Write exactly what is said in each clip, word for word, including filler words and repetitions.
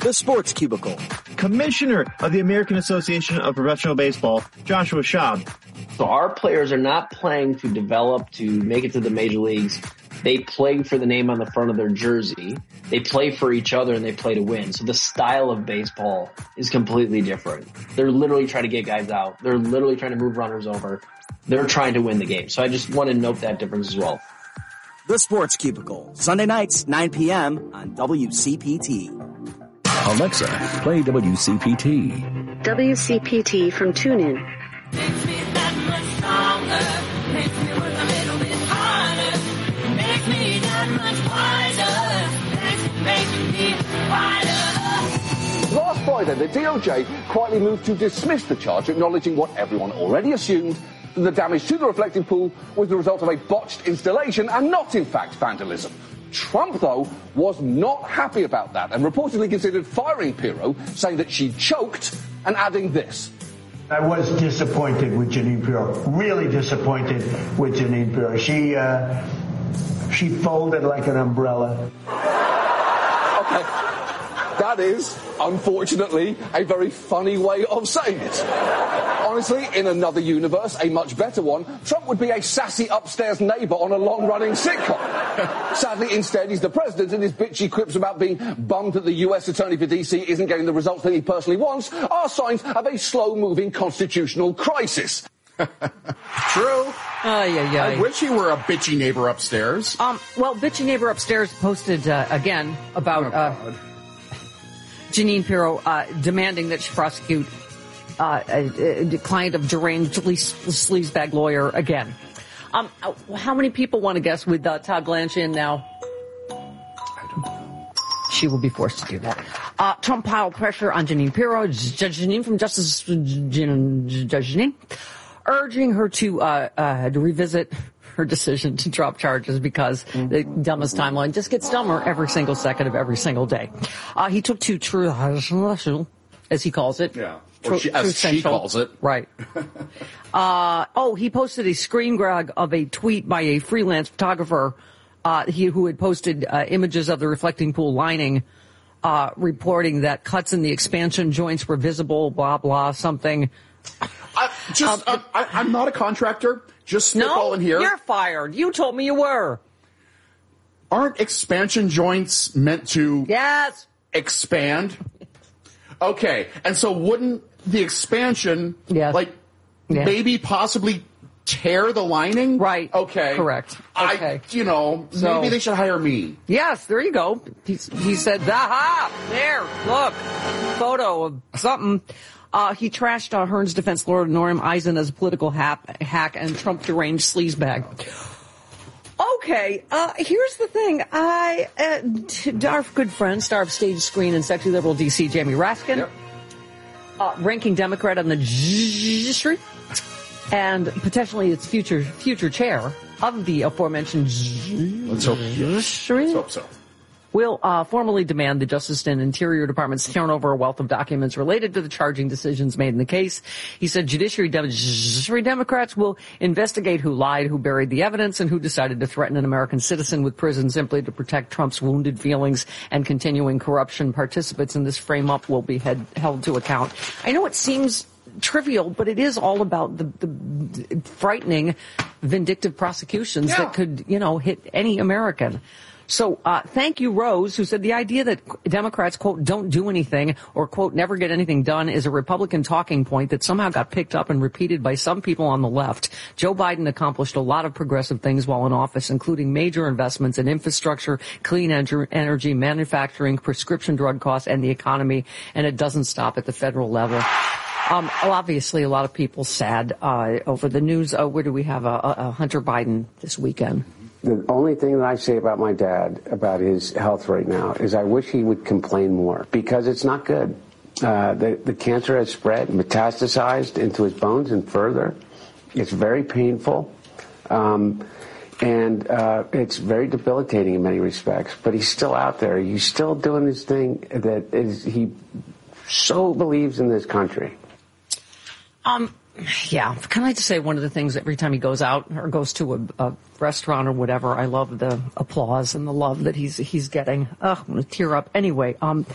The Sports Cubicle. Commissioner of the American Association of Professional Baseball, Joshua Schaub. So our players are not playing to develop, to make it to the major leagues. They play for the name on the front of their jersey. They play for each other and they play to win. So the style of baseball is completely different. They're literally trying to get guys out. They're literally trying to move runners over. They're trying to win the game. So I just want to note that difference as well. The Sports Cubicle, Sunday nights, nine p.m. on W C P T. Alexa, play W C P T. W C P T from TuneIn. Makes me that much stronger. Makes me work a little bit harder. Makes me that much wiser. Makes me wider. Last Friday, the D O J quietly moved to dismiss the charge, acknowledging what everyone already assumed, that the damage to the reflective pool was the result of a botched installation and not, in fact, vandalism. Trump, though, was not happy about that and reportedly considered firing Pirro, saying that she choked, and adding this. I was disappointed with Jeanine Pirro, really disappointed with Jeanine Pirro. She, uh, she folded like an umbrella. Okay. That is, unfortunately, a very funny way of saying it. Honestly, in another universe, a much better one, Trump would be a sassy upstairs neighbour on a long-running sitcom. Sadly, instead, he's the president, and his bitchy quips about being bummed that the U S attorney for D C isn't getting the results that he personally wants are signs of a slow-moving constitutional crisis. True. Uh, yeah, yeah. I wish he were a bitchy neighbour upstairs. Um, well, bitchy neighbour upstairs posted uh, again about oh, uh, Jeanine Pirro uh, demanding that she prosecute uh, a, a client of deranged sleazebag lawyer again. Um, how many people want to guess with uh, Todd Blanche in now? I don't know. She will be forced to do that. Uh, Trump piled pressure on Jeanine Pirro, Judge Jeanine from Justice Judge Jeanine, urging her to, uh, uh, to revisit her decision to drop charges because mm-hmm. the dumbest timeline just gets dumber every single second of every single day. Uh, he took to true, as he calls it. Yeah. True, she, as she calls it. Right. uh, oh, he posted a screen grab of a tweet by a freelance photographer uh, he, who had posted uh, images of the reflecting pool lining, uh, reporting that cuts in the expansion joints were visible, blah, blah, something. I, just, um, I, I'm not a contractor. Just spitballing no, here. You're fired. You told me you were. Aren't expansion joints meant to yes. expand? Okay, and so wouldn't the expansion, yes. like, yeah. maybe possibly tear the lining? Right. Okay. Correct. Okay. I, you know, so, maybe they should hire me. Yes, there you go. He, he said, aha, there, look, photo of something. Uh, he trashed uh, Hearn's defense lawyer Norm Eisen as a political hap- hack and Trump deranged sleazebag. Okay, uh, here's the thing. I, uh, our good friend, star of Stage Screen and Sexy Liberal D C, Jamie Raskin, yep. uh, ranking Democrat on the judiciary, and potentially its future future chair of the aforementioned Let's hope, judiciary. Let's hope so. Will uh, formally demand the Justice and Interior Departments turn over a wealth of documents related to the charging decisions made in the case. He said judiciary, Dem- judiciary Democrats will investigate who lied, who buried the evidence, and who decided to threaten an American citizen with prison simply to protect Trump's wounded feelings and continuing corruption. Participants in this frame-up will be head- held to account. I know it seems trivial, but it is all about the, the frightening, vindictive prosecutions yeah. that could, you know, hit any American. So, uh, thank you, Rose, who said the idea that Democrats, quote, don't do anything or, quote, never get anything done is a Republican talking point that somehow got picked up and repeated by some people on the left. Joe Biden accomplished a lot of progressive things while in office, including major investments in infrastructure, clean energy, manufacturing, prescription drug costs, and the economy, and it doesn't stop at the federal level. Um, obviously, a lot of people sad uh, over the news. Uh, where do we have a, a Hunter Biden this weekend? The only thing that I say about my dad, about his health right now, is I wish he would complain more, because it's not good. Uh, the, the cancer has spread, metastasized into his bones and further. It's very painful, um, and uh, it's very debilitating in many respects, but he's still out there. He's still doing this thing that is, he so believes in this country. Um. Yeah. Can I just say one of the things every time he goes out or goes to a, a restaurant or whatever, I love the applause and the love that he's he's getting. Ugh, I'm going to tear up. Anyway, um,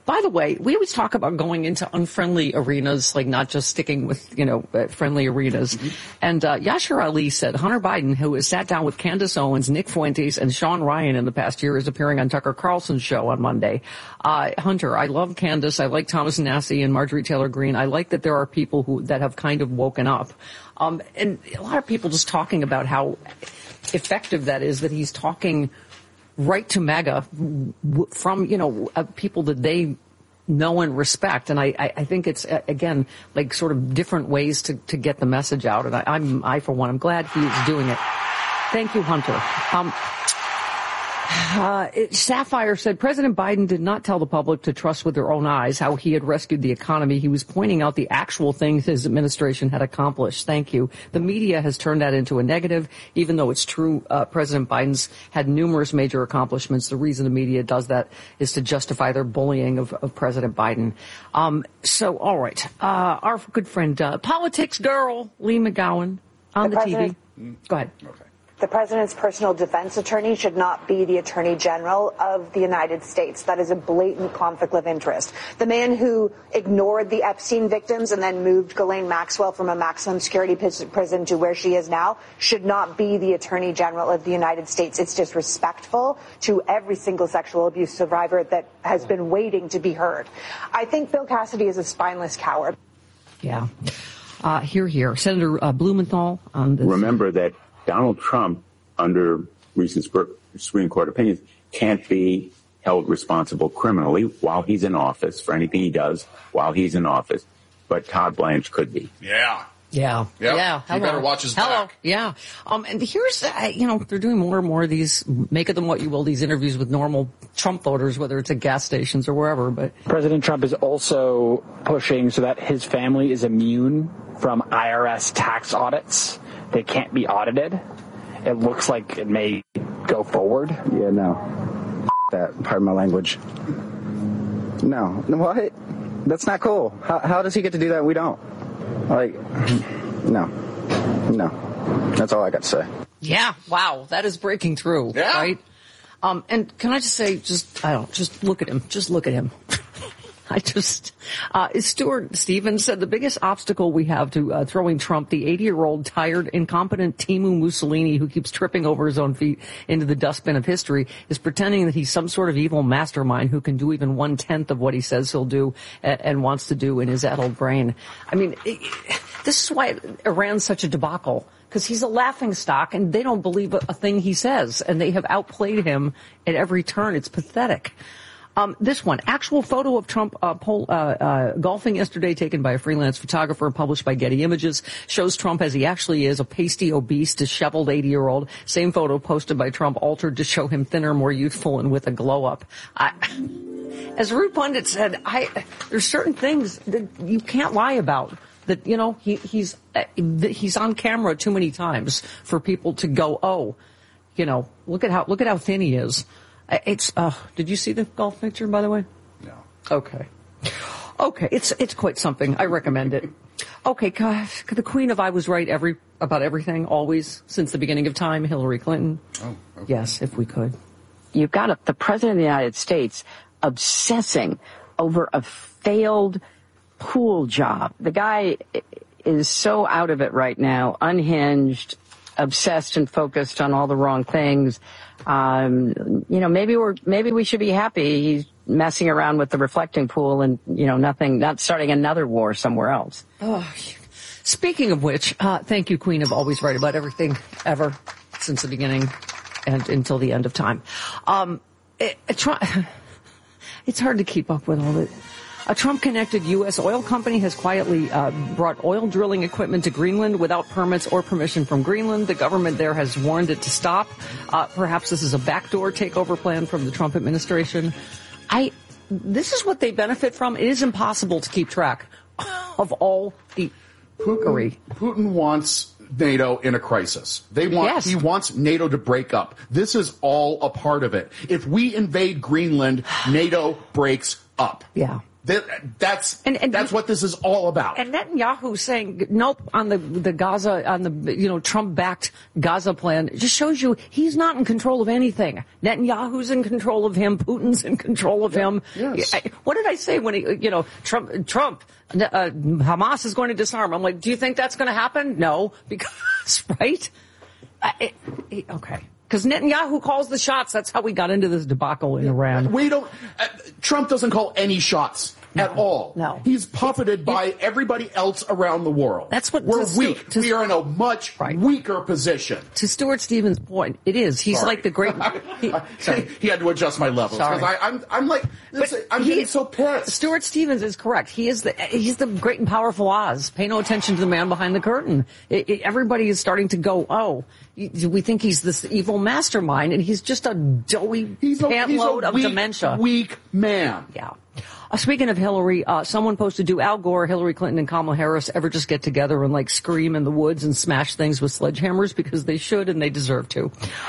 By the way, we always talk about going into unfriendly arenas, like not just sticking with, you know, uh, friendly arenas. Mm-hmm. And uh, Yashar Ali said Hunter Biden, who has sat down with Candace Owens, Nick Fuentes, and Sean Ryan in the past year, is appearing on Tucker Carlson's show on Monday. Uh, Hunter, I love Candace. I like Thomas Nassie and Marjorie Taylor Greene. I like that there are people who that have kind of woken up. Um, and a lot of people just talking about how effective that is, that he's talking right to MAGA from, you know, uh, people that they know and respect. And I, I, I think it's, uh, again, like sort of different ways to, to get the message out. And I, I'm, I, for one, I'm glad he's doing it. Thank you, Hunter. Um, Uh, it, Sapphire said President Biden did not tell the public to trust with their own eyes how he had rescued the economy. He was pointing out the actual things his administration had accomplished. Thank you. The media has turned that into a negative, even though it's true uh, President Biden's had numerous major accomplishments. The reason the media does that is to justify their bullying of, of President Biden. Um, so, all right. Uh, our good friend, uh, politics girl, Lee McGowan on the, the T V. Go ahead. Okay. The president's personal defense attorney should not be the attorney general of the United States. That is a blatant conflict of interest. The man who ignored the Epstein victims and then moved Ghislaine Maxwell from a maximum security prison to where she is now should not be the attorney general of the United States. It's disrespectful to every single sexual abuse survivor that has been waiting to be heard. I think Bill Cassidy is a spineless coward. Yeah. Uh, here, here. Senator uh, Blumenthal on this. Remember that Donald Trump, under recent Supreme Court opinions, can't be held responsible criminally while he's in office for anything he does while he's in office. But Todd Blanche could be. Yeah. Yeah. Yep. Yeah. Hello. You better watch his Hello. back. Yeah. Um, and here's, uh, you know, they're doing more and more of these, make of them what you will, these interviews with normal Trump voters, whether it's at gas stations or wherever. But President Trump is also pushing so that his family is immune from I R S tax audits. They can't be audited. It looks like it may go forward. Yeah, no. That, pardon my language. No. What? That's not cool. How, how does he get to do that? We don't. Like, no. No. That's all I got to say. Yeah. Wow. That is breaking through. Yeah. Right? Um, and can I just say, just, I don't, just look at him. Just look at him. I just, uh, Stuart Stevens said the biggest obstacle we have to uh, throwing Trump, the eighty-year-old, tired, incompetent Timu Mussolini who keeps tripping over his own feet into the dustbin of history, is pretending that he's some sort of evil mastermind who can do even one-tenth of what he says he'll do and, and wants to do in his addled brain. I mean, it, this is why Iran's such a debacle. Because he's a laughingstock, and they don't believe a, a thing he says, and they have outplayed him at every turn. It's pathetic. Um, this one, actual photo of Trump uh, pole, uh, uh, golfing yesterday, taken by a freelance photographer and published by Getty Images, shows Trump as he actually is, a pasty, obese, disheveled eighty-year-old. Same photo posted by Trump, altered to show him thinner, more youthful, and with a glow-up. I, as Ruud Pundit said, I, there's certain things that you can't lie about. That, you know, he, he's uh, he's on camera too many times for people to go, oh, you know, look at how look at how thin he is. It's, uh, did you see the golf picture, by the way? No. Okay. Okay, it's, it's quite something. I recommend it. Okay, gosh, the Queen of I was right every, about everything, always, since the beginning of time, Hillary Clinton. Oh, okay. Yes, if we could. You've got a, the President of the United States obsessing over a failed pool job. The guy is so out of it right now, unhinged, obsessed and focused on all the wrong things. Um, you know, maybe we're, maybe we should be happy he's messing around with the reflecting pool and, you know, nothing, not starting another war somewhere else. Oh, speaking of which, uh, thank you, Queen of Always Right About Everything, ever, since the beginning and until the end of time. Um, it, it try, it's hard to keep up with all that. A Trump-connected U S oil company has quietly uh, brought oil drilling equipment to Greenland without permits or permission from Greenland. The government there has warned it to stop. Uh, perhaps this is a backdoor takeover plan from the Trump administration. I, this is what they benefit from. It is impossible to keep track of all the Putin, Putin wants NATO in a crisis. They want, yes. He wants NATO to break up. This is all a part of it. If we invade Greenland, NATO breaks up. Yeah. That, that's and, and that's what this is all about. And Netanyahu saying nope on the the Gaza on the you know Trump-backed Gaza plan just shows you he's not in control of anything. Netanyahu's in control of him. Putin's in control of him. Yes. I, what did I say when he you know Trump Trump uh, Hamas is going to disarm? I'm like, do you think that's going to happen? No, because right? I, it, okay. Because Netanyahu calls the shots. That's how we got into this debacle in Iran. We don't. Uh, Trump doesn't call any shots no, at all. No, he's puppeted by everybody else around the world. That's what we're to, weak. To, we are in a much right. weaker position. To Stuart Stevens' point, it is. He's sorry. like the great. He, sorry. he had to adjust my levels because I'm. I'm like. Listen, I'm he, getting so pissed. Stuart Stevens is correct. He is the. He's the great and powerful Oz. Pay no attention to the man behind the curtain. It, it, everybody is starting to go. Oh, we think he's this evil mastermind, and he's just a doughy he's a, pant he's load a of weak, dementia. Weak man. Yeah. Uh, speaking of Hillary, uh, someone posted, do Al Gore, Hillary Clinton, and Kamala Harris ever just get together and like scream in the woods and smash things with sledgehammers? Because they should and they deserve to.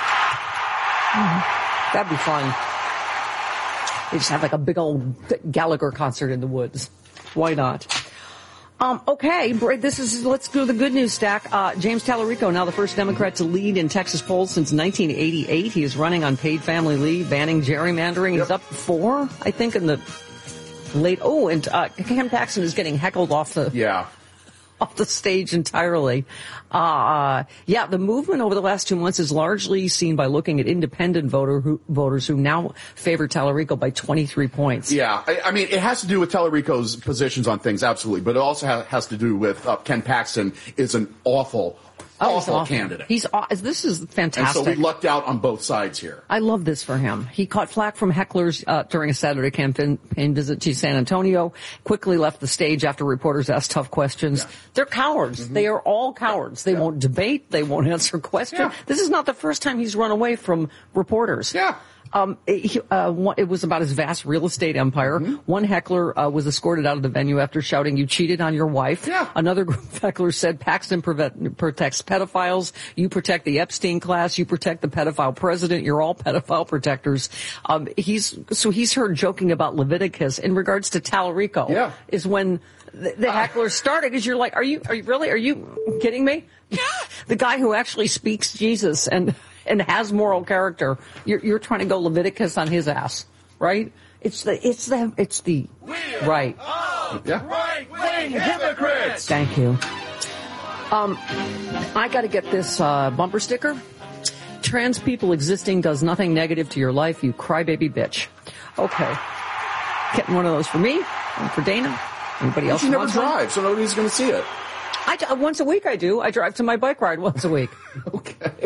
Mm, that'd be fun. They just have like a big old Gallagher concert in the woods. Why not? Um, okay, this is, let's go to the good news stack. Uh, James Tallarico, now the first Democrat to lead in Texas polls since nineteen eighty-eight. He is running on paid family leave, banning gerrymandering. Yep. He's up four, I think, in the late, oh, and, uh, Ken Paxton is getting heckled off the, yeah. off the stage entirely. Uh, yeah, the movement over the last two months is largely seen by looking at independent voter who, voters who now favor Tallarico by twenty-three points. Yeah, I, I mean, it has to do with Tallarico's positions on things, absolutely, but it also ha- has to do with uh, Ken Paxton is an awful Oh, awful, awful candidate. He's this is fantastic. And so we lucked out on both sides here. I love this for him. He caught flack from hecklers uh, during a Saturday campaign visit to San Antonio, quickly left the stage after reporters asked tough questions. Yeah. They're cowards. Mm-hmm. They are all cowards. They yeah. won't debate. They won't answer questions. Yeah. This is not the first time he's run away from reporters. Yeah. Um, it, uh, it was about his vast real estate empire. Mm-hmm. One heckler uh, was escorted out of the venue after shouting, "You cheated on your wife." Yeah. Another group of hecklers said, "Paxton prevent, protects pedophiles. You protect the Epstein class. You protect the pedophile president. You're all pedophile protectors." Um, he's so he's heard joking about Leviticus in regards to Tallarico. Yeah. Is when the, the hecklers started. Because you're like, are you are you really? Are you kidding me? The guy who actually speaks Jesus and. and has moral character, you're, you're trying to go Leviticus on his ass, right? It's the, it's the, it's the, right. Yeah. Right-wing hypocrites! Thank you. Um, I gotta get this, uh, bumper sticker. Trans people existing does nothing negative to your life, you crybaby bitch. Okay. Getting one of those for me, and for Dana. Anybody else? You never wants drive, one? so nobody's gonna see it. I, once a week I do. I drive to my bike ride once a week. Okay.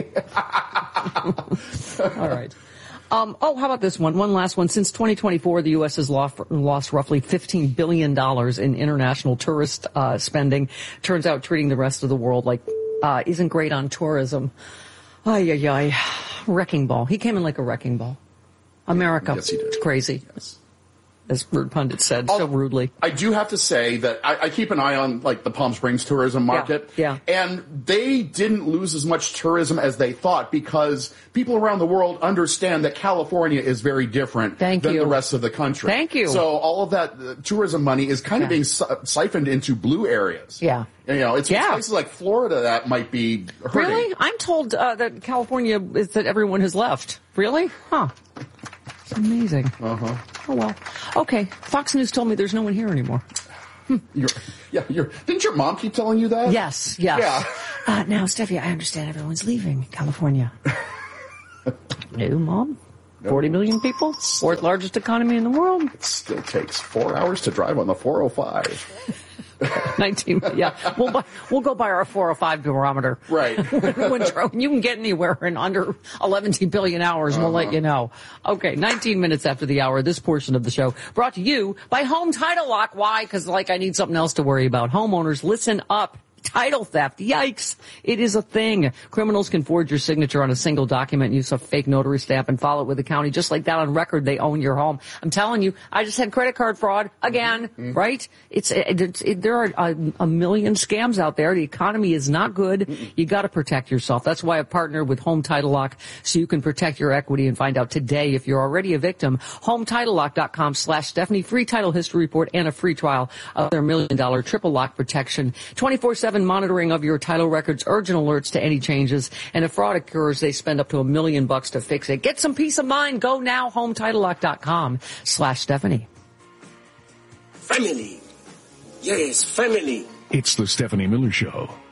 All right. Um, oh, how about this one? One last one. Since twenty twenty-four, the U S has lost, lost roughly fifteen billion dollars in international tourist uh, spending. Turns out treating the rest of the world like uh, isn't great on tourism. Ay, ay, ay. Wrecking ball. He came in like a wrecking ball. America. Yes, he did. It's crazy. Yes. As Rude Pundit said, I'll, so rudely. I do have to say that I, I keep an eye on, like, the Palm Springs tourism market. Yeah, yeah. And they didn't lose as much tourism as they thought because people around the world understand that California is very different Thank than you. the rest of the country. Thank you. So all of that uh, tourism money is kind of yeah. being si- siphoned into blue areas. Yeah. You know, it's yeah. places like Florida that might be hurting. Really? I'm told uh, that California is that everyone has left. Really? Huh. It's amazing. Uh-huh. Oh, well. Okay. Fox News told me there's no one here anymore. Hmm. You're, yeah, you're, didn't your mom keep telling you that? Yes, yes. Yeah. Uh, now, Steffi, I understand everyone's leaving California. No, Mom? forty million people? Fourth largest economy in the world? It still takes four hours to drive on the four oh five. nineteen, yeah. We'll buy, we'll go by our four oh five barometer. Right. when, when you can get anywhere in under eleven billion hours, uh-huh. we'll let you know. Okay, nineteen minutes after the hour, this portion of the show brought to you by Home Title Lock. Why? Because, like, I need something else to worry about. Homeowners, listen up. Title theft. Yikes. It is a thing. Criminals can forge your signature on a single document, use a fake notary stamp, and file it with the county. Just like that on record, they own your home. I'm telling you, I just had credit card fraud again, mm-hmm. right? It's, it, it, there are a, a million scams out there. The economy is not good. Mm-hmm. You got to protect yourself. That's why I've partnered with Home Title Lock, so you can protect your equity and find out today if you're already a victim. home title lock dot com slash Stephanie. Free title history report and a free trial of their million dollar triple lock protection. twenty-four seven monitoring of your title records, urgent alerts to any changes, and if fraud occurs, they spend up to a million bucks to fix it. Get some peace of mind. Go now, home title lock dot com slash Stephanie. Family. Yes, family. It's the Stephanie Miller Show.